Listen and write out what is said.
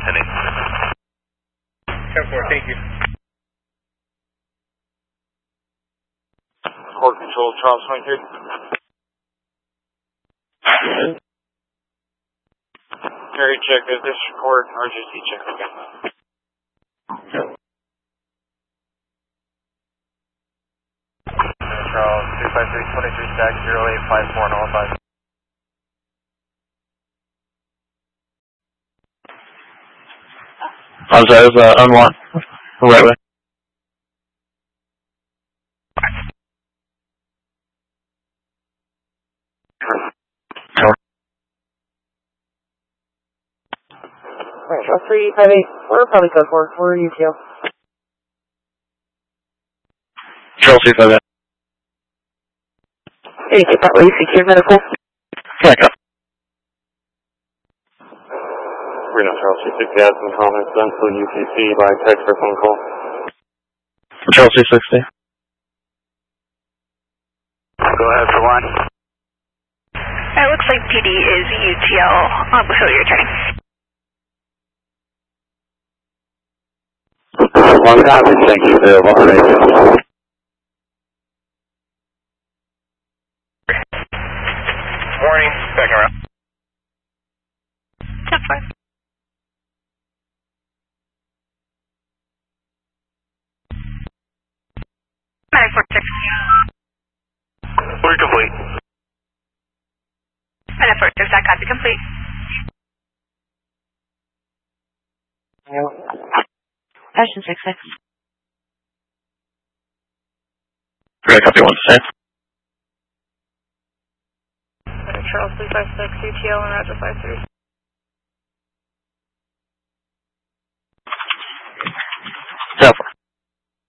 Heading. 10-4, thank you. Port Control, Charles 23. Carry check, is this record, RGC check, okay. Charles 253, 23 stack 0854 and all 5. I'm sorry, it was unlocked. Right way. Alright, Charles 358, we're probably code 4, we're UTL. Charles 358. Hey, get that way, secure medical. Back up. Reno Charles 360 has some comments done for UCC by text or phone call. Charles 360. Go ahead for line. It looks like PD is UTL on Hilliard turning. One copy, thank you for your information. Morning, back around. 10-4. Medic 46. We're complete. Medic 46, that copy complete. Action 66. Great, copy 1 to Charles 356, UTL and Roger 53.